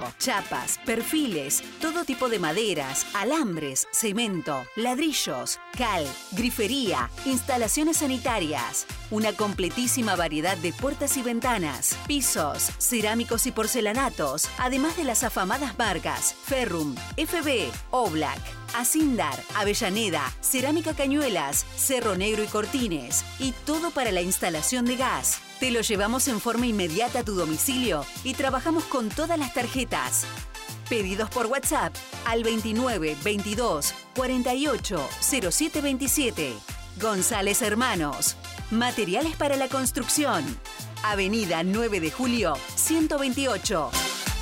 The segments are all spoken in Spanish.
chapas, perfiles, todo tipo de maderas, alambres, cemento, ladrillos, cal, grifería, instalaciones sanitarias, una completísima variedad de puertas y ventanas, pisos, cerámicos y porcelanatos, además de las afamadas marcas Ferrum, FB, Oblak, Asindar, Avellaneda, Cerámica Cañuelas, Cerro Negro y Cortines, y todo para la instalación de gas. Te lo llevamos en forma inmediata a tu domicilio y trabajamos con todas las tarjetas. Pedidos por WhatsApp al 29 22 48 07 27. González Hermanos. Materiales para la construcción. Avenida 9 de Julio, 128.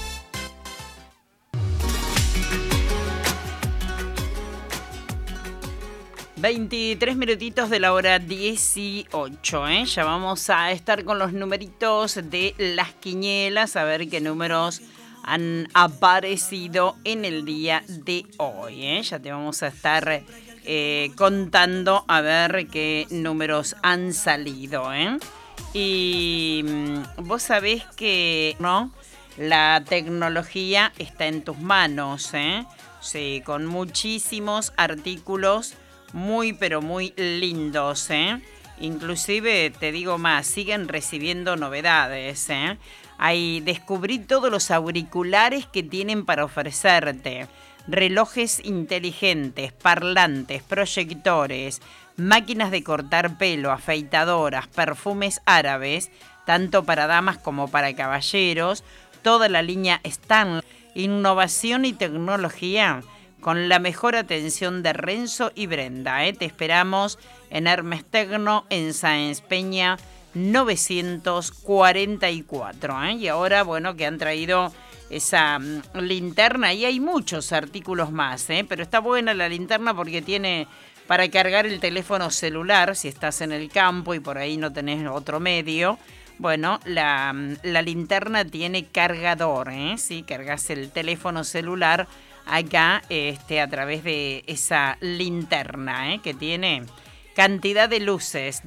...23 minutitos de la hora 18, ¿eh? Ya vamos a estar con los numeritos de las quinielas... ...a ver qué números han aparecido en el día de hoy, ¿eh? Ya te vamos a estar contando a ver qué números han salido, ¿eh? Y vos sabés que, ¿no?, la tecnología está en tus manos, ¿eh? Sí, con muchísimos artículos muy, pero muy lindos, ¿eh? Inclusive, te digo más, siguen recibiendo novedades, ¿eh? Descubrí todos los auriculares que tienen para ofrecerte. Relojes inteligentes, parlantes, proyectores, máquinas de cortar pelo, afeitadoras, perfumes árabes, tanto para damas como para caballeros. Toda la línea Stanley, innovación y tecnología con la mejor atención de Renzo y Brenda, ¿eh? Te esperamos en Hermes Tecno, en Sáenz Peña 944, ¿eh? Y ahora, bueno, que han traído esa linterna, y hay muchos artículos más, ¿eh? Pero está buena la linterna porque tiene para cargar el teléfono celular si estás en el campo y por ahí no tenés otro medio. Bueno, la linterna tiene cargador, ¿eh? Sí, cargas el teléfono celular acá a través de esa linterna, ¿eh?, que tiene cantidad de luces